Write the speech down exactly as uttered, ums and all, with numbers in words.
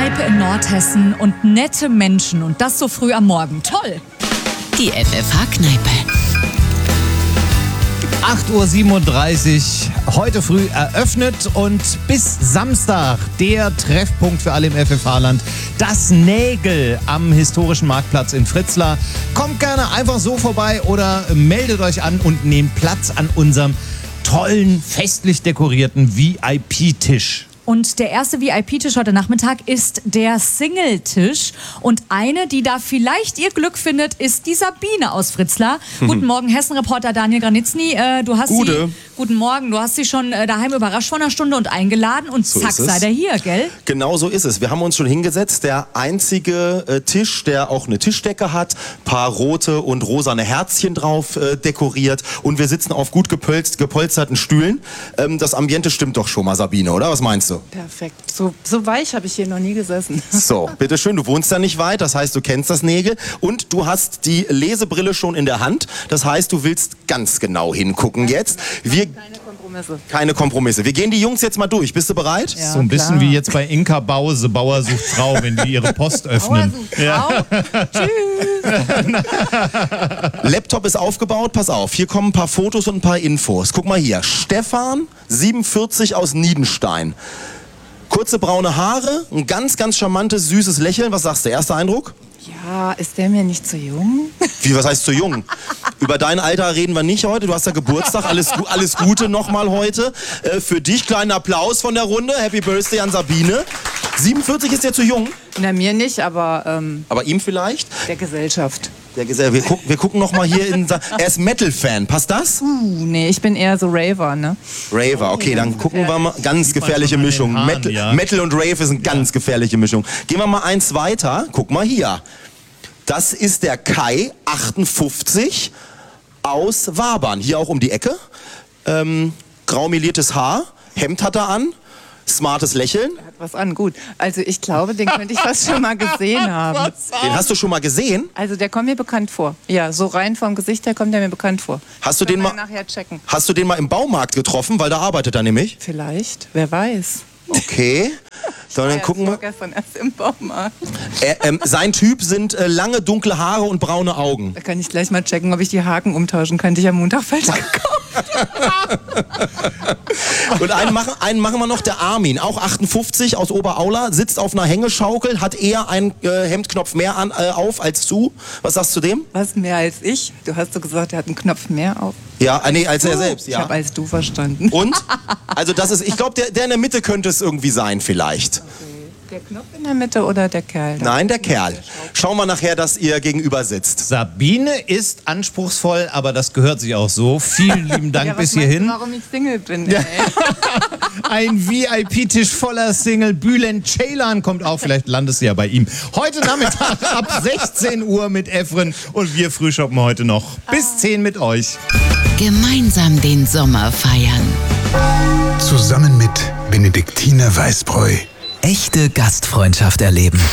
Kneipe in Nordhessen und nette Menschen und das so früh am Morgen. Toll! Die F F H-Kneipe. acht Uhr siebenunddreißig, heute früh eröffnet und bis Samstag der Treffpunkt für alle im F F H-Land. Das Nägel am historischen Marktplatz in Fritzlar. Kommt gerne einfach so vorbei oder meldet euch an und nehmt Platz an unserem tollen, festlich dekorierten V I P-Tisch. Und der erste V I P-Tisch heute Nachmittag ist der Single-Tisch. Und eine, die da vielleicht ihr Glück findet, ist die Sabine aus Fritzlar. Mhm. Guten Morgen, Hessen-Reporter Daniel Granitzny. Äh, du hast Gute. sie, guten Morgen, du hast sie schon äh, daheim überrascht vor einer Stunde und eingeladen. Und So zack, ist es. sei der hier, gell? Genau so ist es. Wir haben uns schon hingesetzt. Der einzige äh, Tisch, der auch eine Tischdecke hat, paar rote und rosane Herzchen drauf äh, dekoriert. Und wir sitzen auf gut gepolst, gepolsterten Stühlen. Ähm, das Ambiente stimmt doch schon mal, Sabine, oder? Was meinst du? Perfekt. So, so weich habe ich hier noch nie gesessen. So, bitteschön, du wohnst da nicht weit, das heißt, du kennst das Nägel und du hast die Lesebrille schon in der Hand. Das heißt, du willst ganz genau hingucken jetzt. Wir, Keine Kompromisse. keine Kompromisse. Wir gehen die Jungs jetzt mal durch. Bist du bereit? Ja, So ein bisschen klar. wie jetzt bei Inka Bause, Bauer sucht Frau, wenn die ihre Post öffnen. Ja. Tschüss. Laptop ist aufgebaut, pass auf. Hier kommen ein paar Fotos und ein paar Infos. Guck mal hier. Stefan, siebenundvierzig aus Niedenstein. Kurze braune Haare, ein ganz, ganz charmantes, süßes Lächeln. Was sagst du? Erster Eindruck? Ja, ist der mir nicht zu jung? Wie, was heißt zu jung? Über dein Alter reden wir nicht heute. Du hast ja Geburtstag. Alles, gu- alles Gute nochmal heute. Äh, für dich kleinen Applaus von der Runde. Happy Birthday an Sabine. siebenundvierzig ist der zu jung, Na, mir nicht, aber ähm, aber ihm vielleicht. der Gesellschaft. Der Gesell, wir, guck, wir gucken nochmal hier in... Sa- Er ist Metal-Fan. Passt das? Uh, nee, ich bin eher so Raver, ne? Raver, okay, dann gucken wir mal. Ganz Sieht man gefährliche schon an den Mischung. Haaren, Metal, ja. Metal und Rave ist eine ganz gefährliche Mischung. Gehen wir mal eins weiter. Guck mal hier. Das ist der Kai, achtundfünfzig, aus Wabern. Hier auch um die Ecke. Ähm, grau meliertes Haar, Hemd hat er an, smartes Lächeln. Hat was an, gut. Also ich glaube, den könnte ich fast schon mal gesehen haben. Den hast du schon mal gesehen? Also der kommt mir bekannt vor. Ja, so rein vom Gesicht her kommt der mir bekannt vor. Hast du Können den wir mal, nachher checken? hast du den mal im Baumarkt getroffen? Weil da arbeitet er nämlich. Vielleicht, wer weiß. Okay. So, dann Ja, gucken ich war wir. gestern erst im Baumarkt. Äh, ähm, sein Typ sind äh, lange, dunkle Haare und braune Augen. Da kann ich gleich mal checken, ob ich die Haken umtauschen kann, die ich am Montag falsch gekauft. Und einen machen, einen machen wir noch, der Armin, auch achtundfünfzig aus Oberaula, sitzt auf einer Hängeschaukel, hat eher einen äh, Hemdknopf mehr an, äh, auf als zu. Was sagst du zu dem? Was, mehr als ich? Du hast so gesagt, er hat einen Knopf mehr auf. Ja, äh, nee, als er So, selbst, Ich ja. habe als du verstanden. Und? Also das ist, ich glaube, der, der in der Mitte könnte es irgendwie sein vielleicht. Der Knopf in der Mitte oder der Kerl? Nein, der Kerl. Schauen wir nachher, dass ihr gegenüber sitzt. Sabine ist anspruchsvoll, aber das gehört sich auch so. Vielen lieben Dank Ja, was bis meinst hierhin. du, warum ich Single bin, ey? Ein V I P-Tisch voller Single. Bülent Ceylan kommt auch, vielleicht landest du ja bei ihm. Heute Nachmittag ab sechzehn Uhr mit Efren und wir frühshoppen heute noch bis zehn mit euch. Gemeinsam den Sommer feiern. Zusammen mit Benediktiner Weißbräu. Echte Gastfreundschaft erleben.